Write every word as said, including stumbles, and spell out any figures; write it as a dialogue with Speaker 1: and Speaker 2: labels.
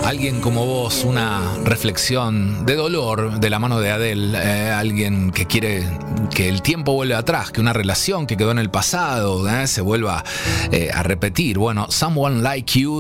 Speaker 1: Alguien como vos, una reflexión de dolor de la mano de Adele, eh, alguien que quiere que el tiempo vuelva atrás, que una relación que quedó en el pasado eh, se vuelva eh, a repetir. Bueno, Someone Like You